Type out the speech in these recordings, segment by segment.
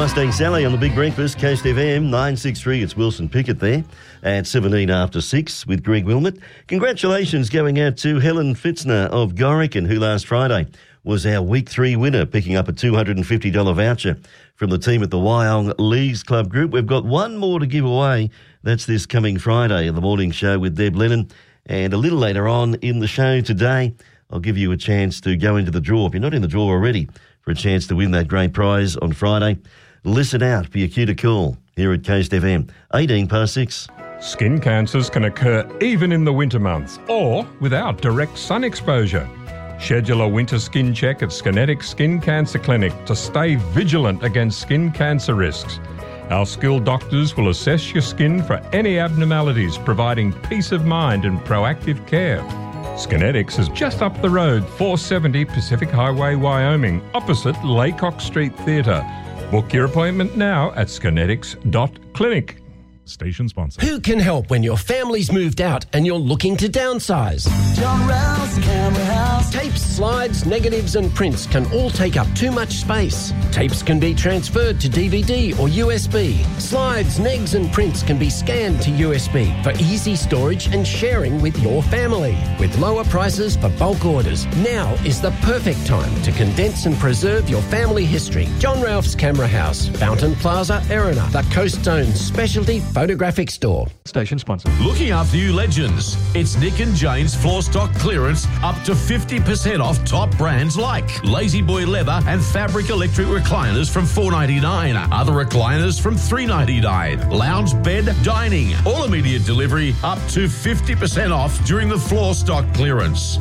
Mustang Sally on the Big Breakfast, Coast FM 963. It's Wilson Pickett there at 17 after 6 with Greg Wilmot. Congratulations going out to Helen Fitzner of Gorican, who last Friday was our Week 3 winner, picking up a $250 voucher from the team at the Wyong Leagues Club Group. We've got one more to give away. That's this coming Friday in the morning show with Deb Lennon. And a little later on in the show today, I'll give you a chance to go into the draw. If you're not in the draw already, for a chance to win that great prize on Friday, listen out for your cue to call here at Coast FM, 18 past 6. Skin cancers can occur even in the winter months or without direct sun exposure. Schedule a winter skin check at Skinetics Skin Cancer Clinic to stay vigilant against skin cancer risks. Our skilled doctors will assess your skin for any abnormalities, providing peace of mind and proactive care. Skinetics is just up the road, 470 Pacific Highway, Wyoming, opposite Laycock Street Theatre. Book your appointment now at skinetics.clinic. Station sponsor. Who can help when your family's moved out and you're looking to downsize? John Ralph's Camera House. Tapes, slides, negatives and prints can all take up too much space. Tapes can be transferred to DVD or USB. Slides, negs and prints can be scanned to USB for easy storage and sharing with your family. With lower prices for bulk orders, now is the perfect time to condense and preserve your family history. John Ralph's Camera House, Fountain Plaza, Erina, the Coast Zone's specialty photographic store. Station sponsor. Looking after you legends. It's Nick and Jane's floor stock clearance up to 50% off top brands like Lazy Boy Leather and Fabric Electric recliners from $4.99. Other recliners from $3.99. Lounge bed, dining. All immediate delivery up to 50% off during the floor stock clearance.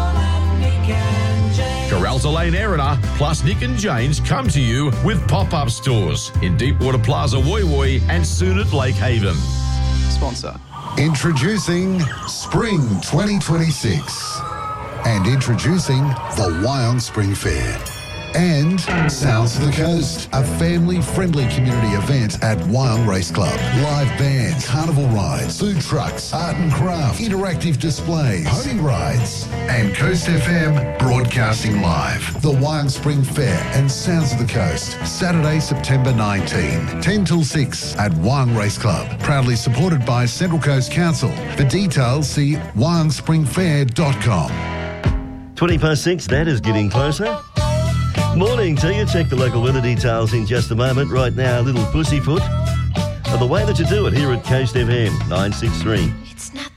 Corralta Lane Erina plus Nick and Jane's come to you with pop-up stores in Deepwater Plaza Woy Woy and soon at Lake Haven. Sponsor. Introducing Spring 2026 and introducing the Wyong Spring Fair. And Sounds of the Coast, a family-friendly community event at Wyong Race Club. Live bands, carnival rides, food trucks, art and craft, interactive displays, pony rides, and Coast FM broadcasting live. The Wyong Spring Fair and Sounds of the Coast, Saturday, September 19, 10 till 6 at Wyong Race Club. Proudly supported by Central Coast Council. For details, see wyongspringfair.com. 20 past 6, that is getting closer. Morning to you. Check the local weather details in just a moment. Right now, a little pussyfoot. And the way that you do it here at Coast FM 963. It's not